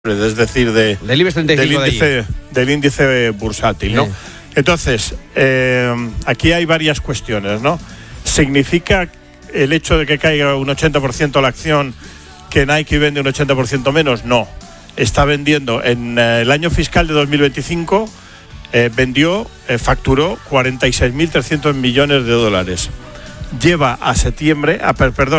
es decir, del IBEX 35 del índice bursátil, ¿no? Entonces, aquí hay varias cuestiones, ¿no? ¿Significa el hecho de que caiga un 80% la acción que Nike vende un 80% menos? No. Está vendiendo en el año fiscal de 2025, facturó 46.300 millones de dólares. Lleva a septiembre, a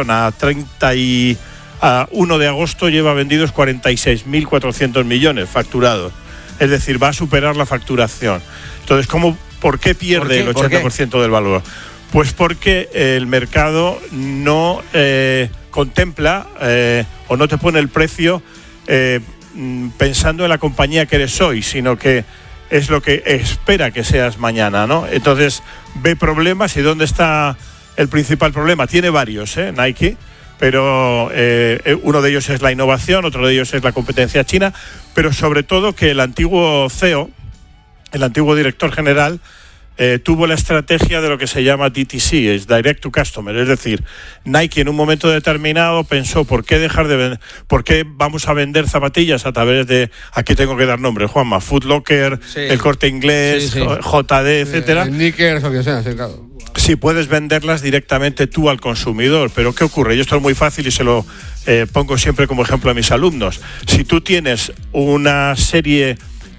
1 de agosto lleva vendidos 46.400 millones facturados. Es decir, va a superar la facturación. Entonces, ¿por qué pierde el 80% del valor? Pues porque el mercado no contempla o no te pone el precio pensando en la compañía que eres hoy, sino que es lo que espera que seas mañana, ¿no? Entonces, ve problemas. ¿Y dónde está el principal problema? Tiene varios, Nike, pero uno de ellos es la innovación, otro de ellos es la competencia china, pero sobre todo que el antiguo CEO, el antiguo director general, tuvo la estrategia de lo que se llama DTC, es Direct to Customer, es decir, Nike en un momento determinado pensó, ¿por qué dejar de vender? ¿Por qué vamos a vender zapatillas a través de, aquí tengo que dar nombres, Juanma, Foot Locker, El Corte Inglés, JD, etcétera? Sneakers o que sea, sí, claro. Sí, puedes venderlas directamente tú al consumidor, pero ¿qué ocurre? Y esto es muy fácil y se lo pongo siempre como ejemplo a mis alumnos. Si tú tienes una serie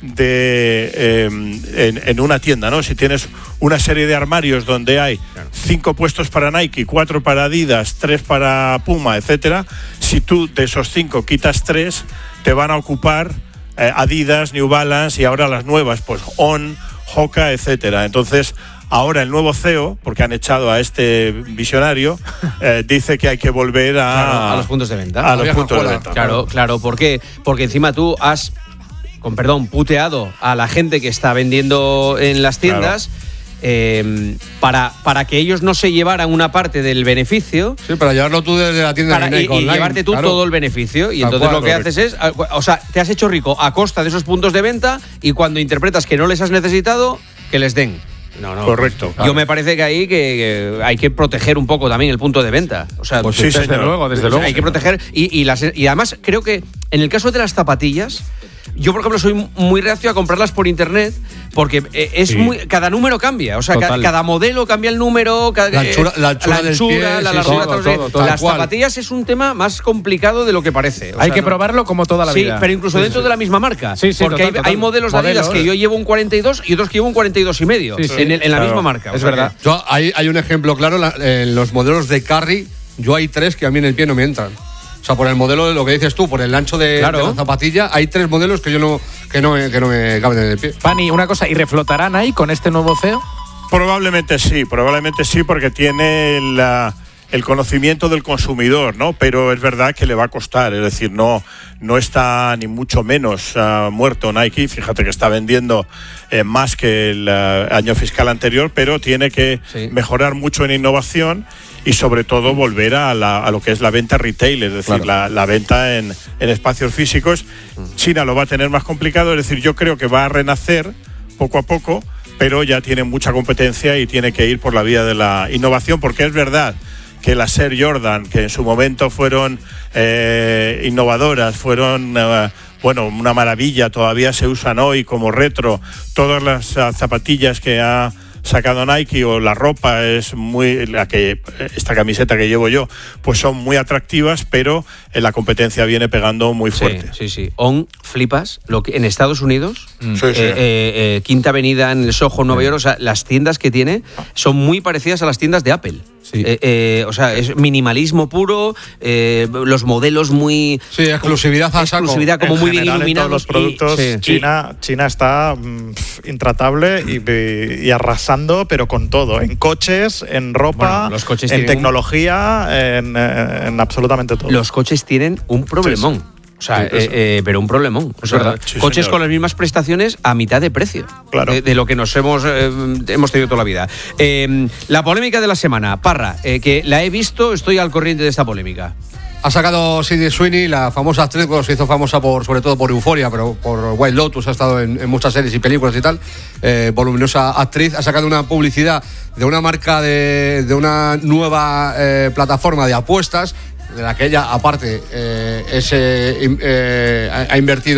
en una tienda, ¿no? Si tienes una serie de armarios donde hay 5 puestos para Nike, 4 para Adidas, 3 para Puma, etcétera, si tú de esos 5 quitas 3, te van a ocupar Adidas, New Balance y ahora las nuevas, pues On, Hoka, etcétera. Entonces, ahora el nuevo CEO, porque han echado a este visionario, dice que hay que volver a los puntos de venta. A los puntos de venta. Claro. ¿Por qué? Porque encima tú has, puteado a la gente que está vendiendo en las tiendas. Para que ellos no se llevaran una parte del beneficio. Sí, para llevarlo tú desde la tienda y llevarte tú todo el beneficio. Y entonces lo que haces es, te has hecho rico a costa de esos puntos de venta y cuando interpretas que no les has necesitado, que les den. No. Correcto. Yo me parece que ahí que hay que proteger un poco también el punto de venta. O sea, pues sí, desde luego. Hay que proteger y además creo que en el caso de las zapatillas, yo por ejemplo soy muy reacio a comprarlas por internet porque cada número cambia, o sea, cada modelo cambia el número, la anchura del pie, la largura, todo. Las zapatillas es un tema más complicado de lo que parece. Hay que probarlo como toda la vida. Sí, pero incluso dentro de la misma marca. Porque total. hay modelos de Adidas que yo llevo un 42 y otros que llevo un 42,5 en la misma marca. Es verdad. Hay un ejemplo claro, en los modelos de Curry, yo hay 3 que a mí en el pie no me entran. O sea, por el modelo de lo que dices tú, por el ancho de la zapatilla, hay 3 modelos que no me caben en el pie. Pani, una cosa, ¿y reflotará Nike con este nuevo CEO? Probablemente sí, porque tiene el conocimiento del consumidor, ¿no? Pero es verdad que le va a costar, es decir, no está ni mucho menos muerto Nike. Fíjate que está vendiendo más que el año fiscal anterior, pero tiene que mejorar mucho en innovación y sobre todo volver a lo que es la venta retail, es decir, la venta en espacios físicos. China lo va a tener más complicado, es decir, yo creo que va a renacer poco a poco, pero ya tiene mucha competencia y tiene que ir por la vía de la innovación, porque es verdad que las Air Jordan, que en su momento fueron innovadoras, fueron una maravilla, todavía se usan hoy como retro, todas las zapatillas que ha sacado Nike o la ropa es esta camiseta que llevo yo, pues son muy atractivas, pero la competencia viene pegando muy fuerte. Sí. On, flipas, en Estados Unidos, Quinta Avenida en el Soho, Nueva York, o sea, las tiendas que tiene son muy parecidas a las tiendas de Apple. Sí. O sea, es minimalismo puro, los modelos muy... Sí, exclusividad a saco. Exclusividad como muy bien iluminados. En todos los productos, China está intratable y arrasando, pero con todo. En coches, en ropa, los coches en tecnología, en absolutamente todo. Los coches tienen un problemón. O sea, pero un problemón. Es verdad. Coches con las mismas prestaciones a mitad de precio. Claro. De lo que nos hemos tenido toda la vida. La polémica de la semana, Parra, que la he visto, estoy al corriente de esta polémica. Ha sacado Sydney Sweeney, la famosa actriz, se hizo famosa sobre todo por Euphoria, pero por White Lotus, ha estado en muchas series y películas y tal, voluminosa actriz, ha sacado una publicidad de una marca de una nueva plataforma de apuestas, de la que ella, aparte, ha invertido